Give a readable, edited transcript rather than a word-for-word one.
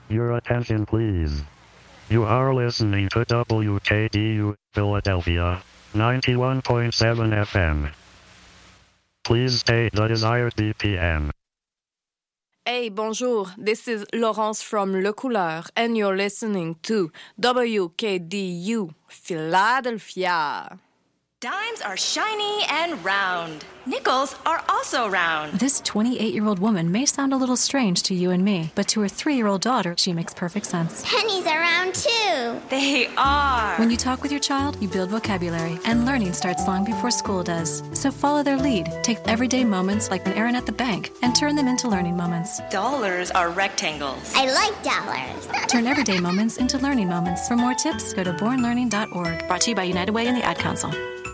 Your attention, please. You are listening to WKDU, Philadelphia, 91.7 FM. Please state the desired BPM. Hey, bonjour. This is Laurence from Le Couleur, and you're listening to WKDU, Philadelphia. Dimes are shiny and round. Nickels are also round. This 28-year-old woman may sound a little strange to you and me, but to her 3-year-old daughter, she makes perfect sense. Pennies are round too. They are. When you talk with your child, you build vocabulary, and learning starts long before school does. So follow their lead. Take everyday moments like an errand at the bank and turn them into learning moments. Dollars are rectangles. I like dollars. Turn everyday moments into learning moments. For more tips, go to bornlearning.org. Brought to you by United Way and the Ad Council.